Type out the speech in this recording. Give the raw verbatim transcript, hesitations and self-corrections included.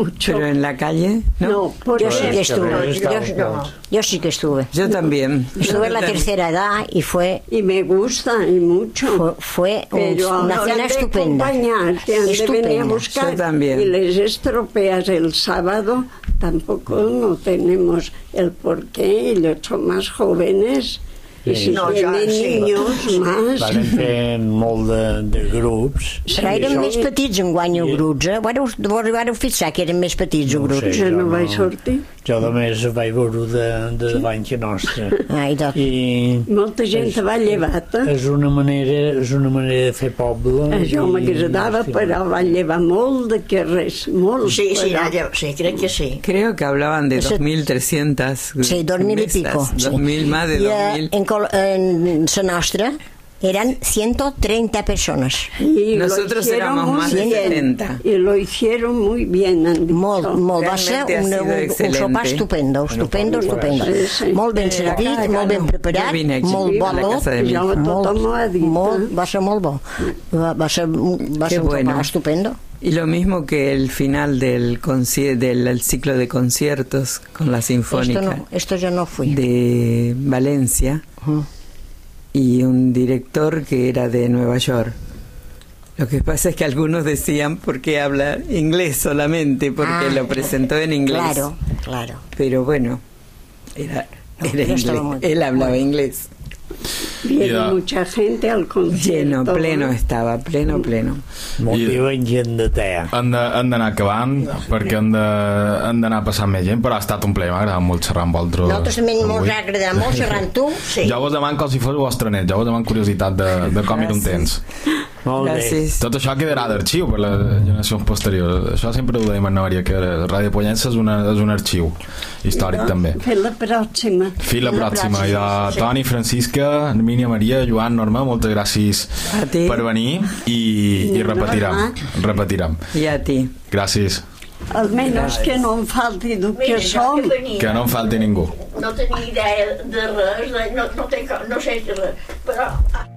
Pero en la calle, ¿no? No, por Yo sí que estuve. yo, Yo, no, yo sí que estuve. Yo también. Estuve en la tercera edad y fue y me gusta y mucho. fue, fue Pero una ahora cena han de estupenda. acompañar, te han de Estupenda. venir a buscar. Yo también. Y les estropeas el sábado, tampoco no tenemos el porqué, ellos son más jóvenes. I si No, tenen ja, sí. niños más... Varen fent molt de, de grups. Però eren més petits en guany els grups, eh? Vareu, vareu fixar que eren més petits els No ho grups. sé. Jo no no. vaig sortir. Jo només vaig veure de, de davant que nostra. Ai, doncs. I Molta gent és, va llevat, eh? és una manera, és una manera de fer poble. Això m'agradava, però va llevar molt de que res, molt. Sí, sí, però- ja, sí, crec que sí. Creo que hablaban de Ese- dos mil trescientas Sí, dos mil y mesas, pico. sí. dos mil, más de I, dos eh, mil. en, col- en la nostra eran ciento treinta personas. Y lo Nosotros hicieron éramos muy más de bien, setenta. Y lo hicieron muy bien, han dicho. Molt, molt. Va ser Realmente ha un, sido un, un excelente. sopar estupendo, estupendo, estupendo. Sí, sí. Molt ben Eh, servit, acá, acá molt ben no. preparat, Jo vine aquí, molt a bo la tot. casa de mi Ja hijo. tothom ho ha dit. molt, eh? va ser molt bo. Va, va ser, va Qué ser un bueno. sopar estupendo. Y lo mismo que el final del, conci- del el ciclo de conciertos con la Esto, Sinfónica no, esto yo no fui. de Valencia Ujú. y un director que era de Nueva York. Lo que pasa es que algunos decían por qué habla inglés solamente, porque Ah, lo presentó en inglés. Claro, claro. Pero bueno, era, No, era pero estaba inglés. muy- Él hablaba bueno. inglés. Viene Ja. mucha gente al concierto. Lleno, pleno ¿eh? estaba, pleno, pleno. Motiven gent de te. Han de- han d'anar acabant perquè han de- han d'anar passant més gent, però ha estat un plaer, m'ha agradat molt xerrar amb vosaltres. Nosaltres també ens avui. ha agradat molt xerrar amb tu. Sí. Jo vos demano com si fos vostre net, jo vos demano curiositat de, de com era un temps. Molt bé. Gràcies. Tot això quedarà d'arxiu per les generacions posteriors. Això sempre ho dèiem a Núria, que Ràdio Pollença és, una, és un arxiu històric també. Fer la pròxima. Fins la Fins la pròxima. I pròxima, de sí. Toni, Francisca, Hermínia, Maria, Joan, Norma, moltes gràcies A ti. per venir i, i repetirem. Repetirem. Y a ti. Gràcies. Almenys que no em falti del que Mira, jo som. que venia, Que no em falti ningú. no tenia idea de res, de- no, no, tenc, no sé res, però